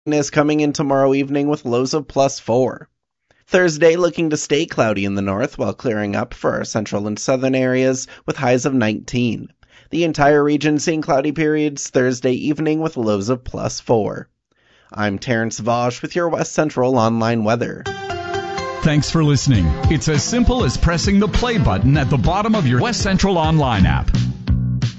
Is coming in tomorrow evening with lows of +4. Thursday looking to stay cloudy in the north while clearing up for our central and southern areas with highs of 19. The entire region seeing cloudy periods Thursday evening with lows of +4. I'm Terrence Vosch with your West Central Online weather. Thanks for listening. It's as simple as pressing the play button at the bottom of your West Central Online app.